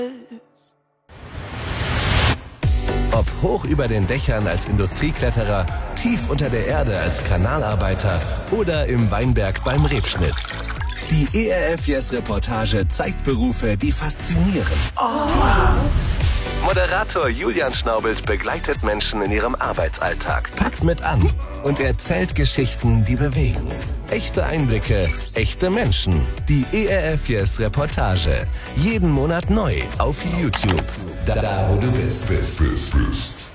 Ob hoch über den Dächern als Industriekletterer, tief unter der Erde als Kanalarbeiter oder im Weinberg beim Rebschnitt. Die ERF Yes Reportage zeigt Berufe, die faszinieren. Moderator Julian Schnaubelt begleitet Menschen in ihrem Arbeitsalltag, packt mit an und erzählt Geschichten, die bewegen. Echte Einblicke, echte Menschen. Die ERF Yes Reportage. Jeden Monat neu auf YouTube. Da wo du bist.